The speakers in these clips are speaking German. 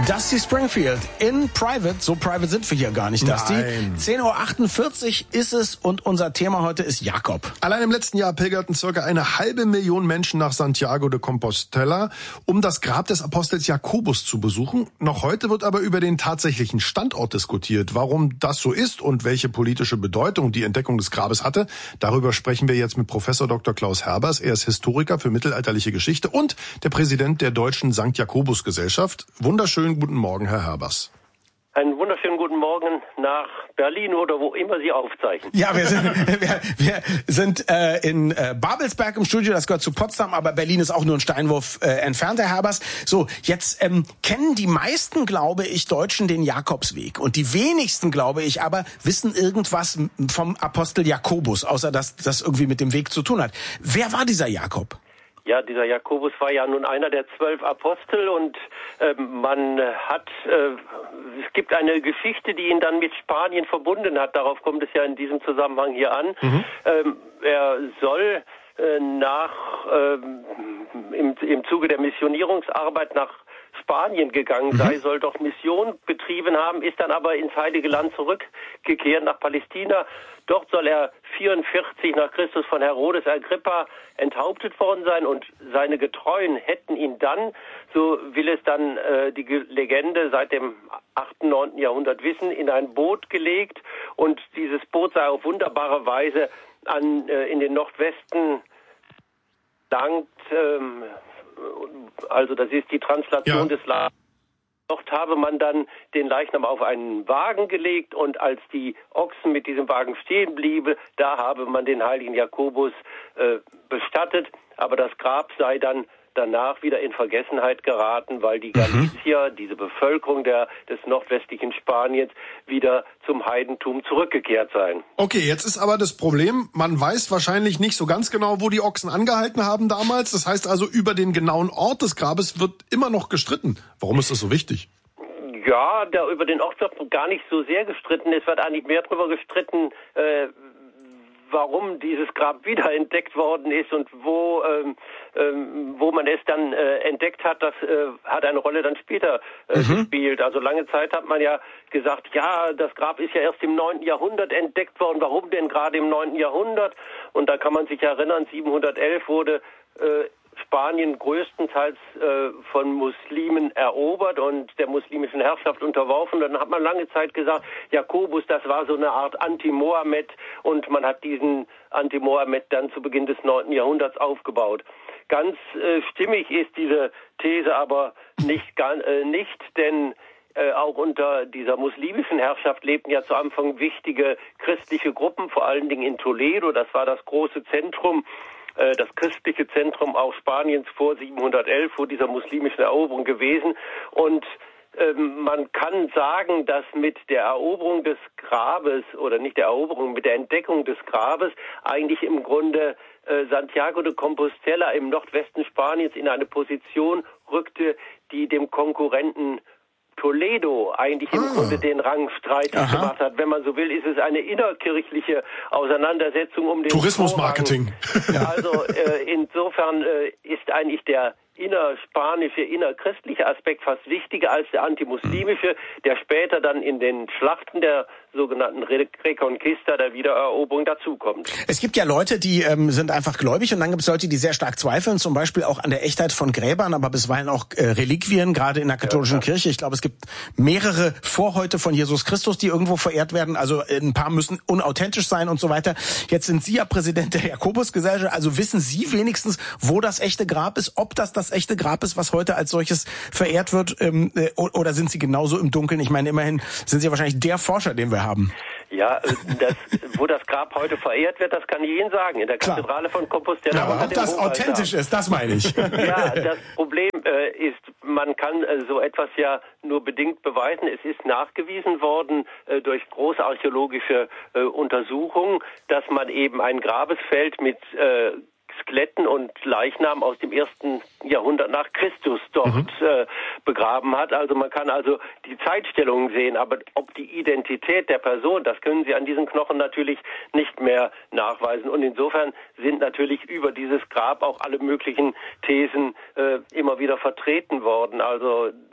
Dusty Springfield in Private. So private sind wir hier gar nicht, Dusty. 10:48 Uhr ist es und unser Thema heute ist Jakob. Allein im letzten Jahr pilgerten circa 500.000 Menschen nach Santiago de Compostela, um das Grab des Apostels Jakobus zu besuchen. Noch heute wird aber über den tatsächlichen Standort diskutiert. Warum das so ist und welche politische Bedeutung die Entdeckung des Grabes hatte, darüber sprechen wir jetzt mit Professor Dr. Klaus Herbers. Er ist Historiker für mittelalterliche Geschichte und der Präsident der Deutschen Sankt Jakobus Gesellschaft. Wunderschönen guten Morgen, Herr Herbers. Einen wunderschönen guten Morgen nach Berlin oder wo immer Sie aufzeichnen. Ja, wir sind in Babelsberg im Studio, das gehört zu Potsdam, aber Berlin ist auch nur ein Steinwurf entfernt, Herr Herbers. So, jetzt kennen die meisten, glaube ich, Deutschen den Jakobsweg und die wenigsten, glaube ich, aber wissen irgendwas vom Apostel Jakobus, außer dass das irgendwie mit dem Weg zu tun hat. Wer war dieser Jakob? Ja, dieser Jakobus war ja nun einer der 12 Apostel und es gibt eine Geschichte, die ihn dann mit Spanien verbunden hat. Darauf kommt es ja in diesem Zusammenhang hier an. Er soll im Zuge der Missionierungsarbeit nach Spanien gegangen sei, soll dort Mission betrieben haben, ist dann aber ins Heilige Land zurückgekehrt nach Palästina. Dort soll er 44 nach Christus von Herodes Agrippa enthauptet worden sein und seine Getreuen hätten ihn dann, so will es dann die Legende seit dem 8., 9. Jahrhundert wissen, in ein Boot gelegt und dieses Boot sei auf wunderbare Weise in den Nordwesten gelangt, also das ist die Translation des Ladens. Dort habe man dann den Leichnam auf einen Wagen gelegt und als die Ochsen mit diesem Wagen stehen blieben, da habe man den heiligen Jakobus bestattet, aber das Grab sei dann danach wieder in Vergessenheit geraten, weil die Galicier, diese Bevölkerung des nordwestlichen Spaniens, wieder zum Heidentum zurückgekehrt seien. Okay, jetzt ist aber das Problem, man weiß wahrscheinlich nicht so ganz genau, wo die Ochsen angehalten haben damals. Das heißt also, über den genauen Ort des Grabes wird immer noch gestritten. Warum ist das so wichtig? Ja, über den Ort wird gar nicht so sehr gestritten. Es wird eigentlich mehr darüber gestritten, warum dieses Grab wiederentdeckt worden ist und wo man es dann entdeckt hat, das hat eine Rolle dann später gespielt. Also lange Zeit hat man ja gesagt, ja, das Grab ist ja erst im 9. Jahrhundert entdeckt worden. Warum denn gerade im 9. Jahrhundert? Und da kann man sich erinnern, 711 wurde Spanien größtenteils von Muslimen erobert und der muslimischen Herrschaft unterworfen. Dann hat man lange Zeit gesagt, Jakobus, das war so eine Art Anti-Mohammed und man hat diesen Anti-Mohammed dann zu Beginn des 9. Jahrhunderts aufgebaut. Ganz stimmig ist diese These aber nicht, denn auch unter dieser muslimischen Herrschaft lebten ja zu Anfang wichtige christliche Gruppen, vor allen Dingen in Toledo. Das war das große Zentrum, das christliche Zentrum auch Spaniens vor 711, vor dieser muslimischen Eroberung gewesen. Und man kann sagen, dass mit der Eroberung des Grabes, oder nicht der Eroberung, mit der Entdeckung des Grabes eigentlich im Grunde Santiago de Compostela im Nordwesten Spaniens in eine Position rückte, die dem Konkurrenten Toledo eigentlich im Grunde den Rang streitig gemacht hat. Wenn man so will, ist es eine innerkirchliche Auseinandersetzung um den Tourismusmarketing. Also insofern ist eigentlich der innerspanische, innerchristliche Aspekt fast wichtiger als der antimuslimische, der später dann in den Schlachten der sogenannten Reconquista, der Wiedereroberung, dazukommt. Es gibt ja Leute, die sind einfach gläubig und dann gibt es Leute, die sehr stark zweifeln, zum Beispiel auch an der Echtheit von Gräbern, aber bisweilen auch Reliquien, gerade in der katholischen Kirche. Ich glaube, es gibt mehrere Vorhäute von Jesus Christus, die irgendwo verehrt werden. Also ein paar müssen unauthentisch sein und so weiter. Jetzt sind Sie ja Präsident der Jakobusgesellschaft, also wissen Sie wenigstens, wo das echte Grab ist, ob das echte Grab ist, was heute als solches verehrt wird, oder sind Sie genauso im Dunkeln? Ich meine, immerhin sind Sie ja wahrscheinlich der Forscher, den wir haben. Ja, wo das Grab heute verehrt wird, das kann ich Ihnen sagen. In der Kathedrale von Compostela. Ja, aber ob das authentisch ist, das meine ich. Ja, das Problem ist, man kann so etwas ja nur bedingt beweisen. Es ist nachgewiesen worden durch große archäologische Untersuchungen, dass man eben ein Grabesfeld mit Skeletten und Leichnamen aus dem 1. Jahrhundert nach Christus dort begraben hat. Also man kann also die Zeitstellungen sehen, aber ob die Identität der Person, das können Sie an diesen Knochen natürlich nicht mehr nachweisen. Und insofern sind natürlich über dieses Grab auch alle möglichen Thesen immer wieder vertreten worden. Also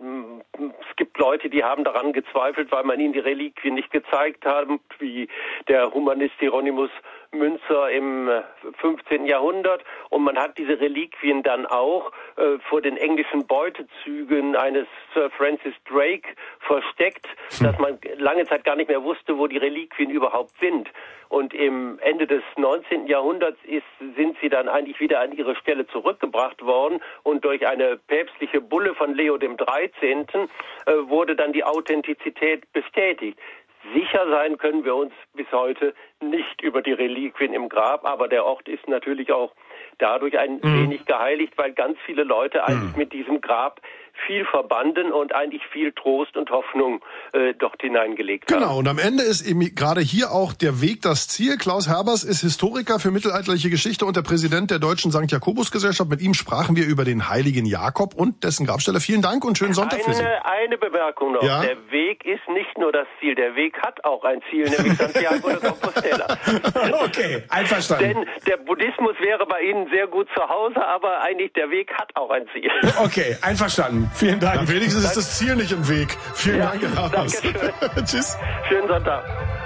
Es gibt Leute, die haben daran gezweifelt, weil man ihnen die Reliquien nicht gezeigt hat, wie der Humanist Hieronymus Münzer im 15. Jahrhundert. Und man hat diese Reliquien dann auch vor den englischen Beutezügen eines Sir Francis Drake versteckt, dass man lange Zeit gar nicht mehr wusste, wo die Reliquien überhaupt sind. Und im Ende des 19. Jahrhunderts sind sie dann eigentlich wieder an ihre Stelle zurückgebracht worden und durch eine päpstliche Bulle von Leo dem 13. Wurde dann die Authentizität bestätigt. Sicher sein können wir uns bis heute nicht über die Reliquien im Grab, aber der Ort ist natürlich auch dadurch ein wenig geheiligt, weil ganz viele Leute eigentlich mit diesem Grab viel verbanden und eigentlich viel Trost und Hoffnung dort hineingelegt haben. Genau, und am Ende ist eben gerade hier auch der Weg das Ziel. Klaus Herbers ist Historiker für mittelalterliche Geschichte und der Präsident der Deutschen St. Jakobus-Gesellschaft. Mit ihm sprachen wir über den heiligen Jakob und dessen Grabstelle. Vielen Dank und schönen Sonntag für Sie. Eine Bemerkung noch. Ja? Der Weg ist nicht nur das Ziel, der Weg hat auch ein Ziel, nämlich Santiago de Compostela. Okay, einverstanden. Denn der Buddhismus wäre bei Ihnen sehr gut zu Hause, aber eigentlich der Weg hat auch ein Ziel. Okay, einverstanden. Vielen Dank. Ja, wenigstens ist das Ziel nicht im Weg. Vielen Dank, Herr Haas. Danke schön. Tschüss. Schönen Sonntag.